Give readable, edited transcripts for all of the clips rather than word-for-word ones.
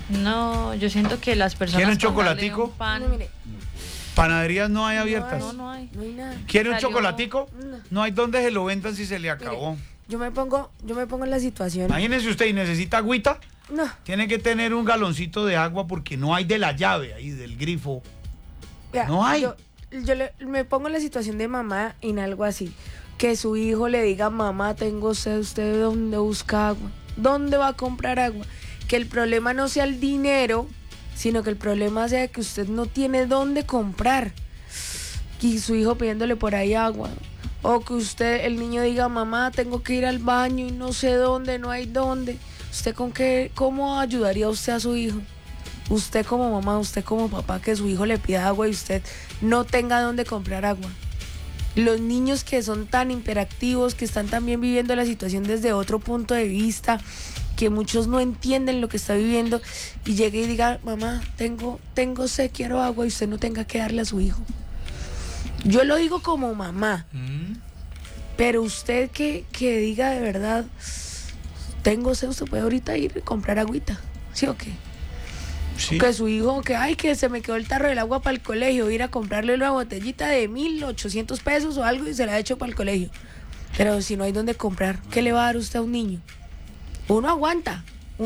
No, yo siento que las personas... ¿Quieren con darle chocolatico? un pan- No, mire, Panaderías no hay abiertas. No hay. no hay nada. ¿Quiere un Salió- chocolatico? No. No hay donde se lo vendan si se le acabó. Yo me pongo en la situación. Imagínese usted y necesita agüita. No, Tiene que tener un galoncito de agua porque no hay de la llave ahí, del grifo. vea, No hay. me pongo en la situación de mamá en algo así. Que su hijo le diga, mamá, tengo sed, ¿usted dónde busca agua? ¿Dónde va a comprar agua? Que el problema no sea el dinero, sino que el problema sea que usted no tiene dónde comprar. Y su hijo pidiéndole por ahí agua. O que el niño diga, mamá, tengo que ir al baño y no sé dónde, no hay dónde. ¿Usted cómo ayudaría usted a su hijo? Usted como mamá, usted como papá, que su hijo le pida agua y usted no tenga dónde comprar agua. Los niños que son tan hiperactivos, que están también viviendo la situación desde otro punto de vista, que muchos no entienden lo que está viviendo, y llegue y diga, mamá, tengo sed, quiero agua, y usted no tenga que darle a su hijo. Yo lo digo como mamá, pero usted que diga de verdad, tengo sed, usted puede ahorita ir a comprar agüita, ¿sí o qué? Sí. Que su hijo, que se me quedó el tarro del agua para el colegio, ir a comprarle una botellita de 1.800 pesos o algo y se la ha hecho para el colegio. Pero si no hay dónde comprar, ¿qué le va a dar usted a un niño? Uno aguanta,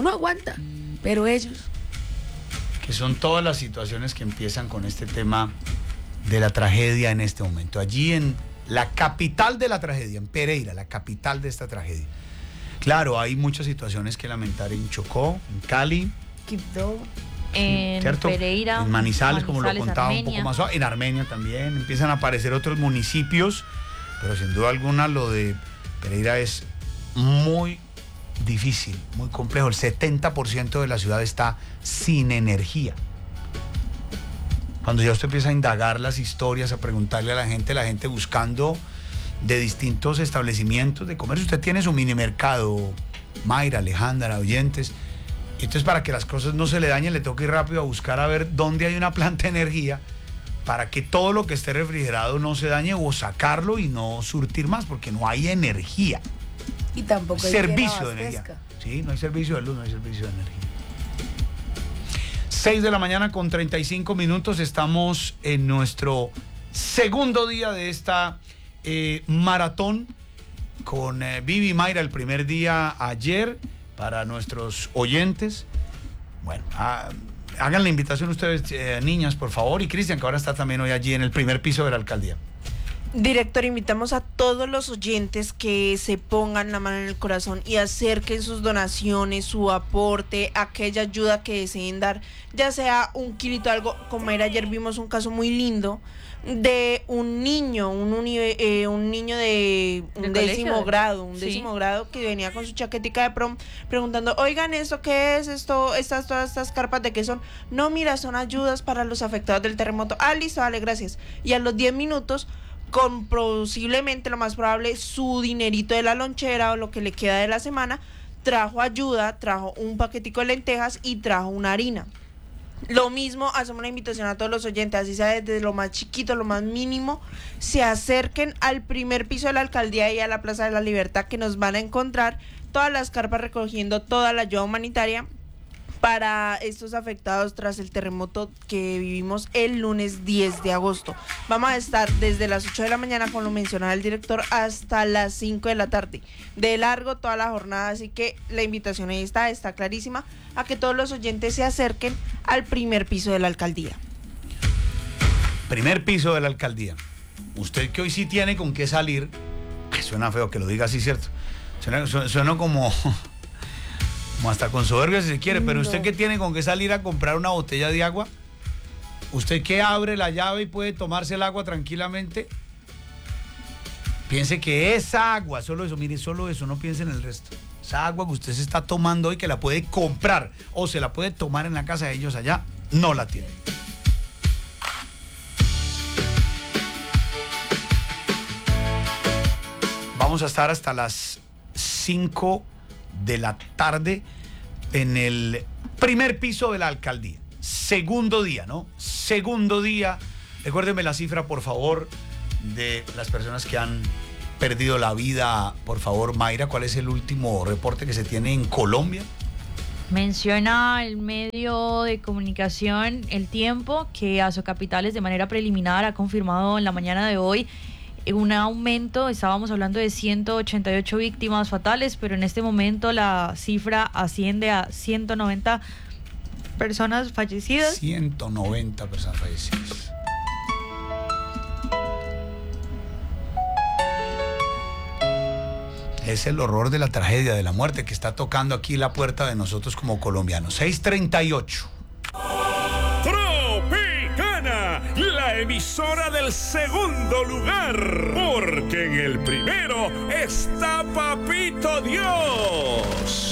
pero ellos... Que son todas las situaciones que empiezan con este tema de la tragedia en este momento. Allí en la capital de la tragedia, en Pereira, la capital de esta tragedia. Claro, hay muchas situaciones que lamentar en Chocó, en Cali, Quibdó. En ¿cierto? Pereira, En Manizales, como lo Manizales, contaba un Armenia. poco más suave, en Armenia también, empiezan a aparecer otros municipios, pero sin duda alguna lo de Pereira es muy difícil, muy complejo. El 70% de la ciudad está sin energía. Cuando ya usted empieza a indagar las historias, a preguntarle a la gente buscando de distintos establecimientos de comercio. Usted tiene su mini mercado, Mayra, Alejandra, oyentes. Entonces, para que las cosas no se le dañen, le toca ir rápido a buscar a ver dónde hay una planta de energía para que todo lo que esté refrigerado no se dañe, o sacarlo y no surtir más, porque no hay energía. Y tampoco hay Servicio quien de energía. abastezca. Sí, no hay servicio de luz, no hay servicio de energía. 6 de la mañana con 35 minutos. Estamos en nuestro segundo día de esta maratón con Vivi y Mayra. El primer día ayer para nuestros oyentes. Bueno, hagan la invitación ustedes, niñas, por favor. Y Cristian, que ahora está también hoy allí en el primer piso de la alcaldía. Director, invitamos a todos los oyentes que se pongan la mano en el corazón y acerquen sus donaciones, su aporte, aquella ayuda que deseen dar, ya sea un kilito, algo. Como era ayer, vimos un caso muy lindo de un niño, un niño de un décimo grado que venía con su chaquetica de prom preguntando, oigan, ¿esto qué es? Todas estas carpas, ¿de qué son? No, mira, son ayudas para los afectados del terremoto. Ah, listo, vale, gracias. Y a los 10 minutos, con posiblemente, lo más probable, su dinerito de la lonchera o lo que le queda de la semana, trajo ayuda, trajo un paquetico de lentejas y trajo una harina. Lo mismo, hacemos una invitación a todos los oyentes, así sea desde lo más chiquito, lo más mínimo, se acerquen al primer piso de la alcaldía y a la Plaza de la Libertad, que nos van a encontrar todas las carpas recogiendo toda la ayuda humanitaria para estos afectados tras el terremoto que vivimos el lunes 10 de agosto. Vamos a estar desde las 8 de la mañana, como lo mencionaba el director, hasta las 5 de la tarde. De largo toda la jornada, así que la invitación ahí está clarísima, a que todos los oyentes se acerquen al primer piso de la alcaldía. Primer piso de la alcaldía. Usted que hoy sí tiene con qué salir, suena feo que lo diga así, ¿cierto? Suena como hasta con soberbia si se quiere, pero usted que tiene con qué salir a comprar una botella de agua, usted que abre la llave y puede tomarse el agua tranquilamente, piense que esa agua, solo eso, mire, solo eso, no piense en el resto. Esa agua que usted se está tomando hoy, que la puede comprar o se la puede tomar en la casa de ellos allá, no la tiene. Vamos a estar hasta las 5 de la tarde en el primer piso de la alcaldía. Segundo día, ¿no? Segundo día. Recuérdenme la cifra, por favor, de las personas que han perdido la vida. Por favor, Mayra, ¿cuál es el último reporte que se tiene en Colombia? Menciona el medio de comunicación El Tiempo que Azocapitales de manera preliminar ha confirmado en la mañana de hoy un aumento. Estábamos hablando de 188 víctimas fatales, pero en este momento la cifra asciende a 190 personas fallecidas. 190 personas fallecidas. Es el horror de la tragedia, de la muerte que está tocando aquí la puerta de nosotros como colombianos. 6:38. Tropicana, la emisora del segundo lugar, porque en el primero está Papito Dios.